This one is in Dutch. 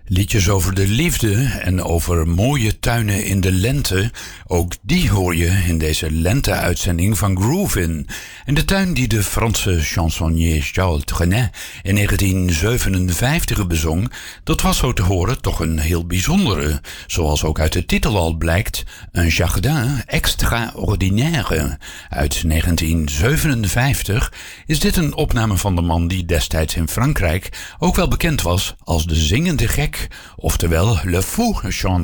Liedjes over de liefde en over mooie tuinen in de lente, ook die hoor je in deze lente-uitzending van Groovin. En de tuin die de Franse chansonnier Charles Trenet in 1957 bezong, dat was zo te horen toch een heel bijzondere. Zoals ook uit de titel al blijkt, un jardin extraordinaire. Uit 1957 is dit een opname van de man die destijds in Frankrijk ook wel bekend was als de zingende gek, oftewel Le Fou chanteur.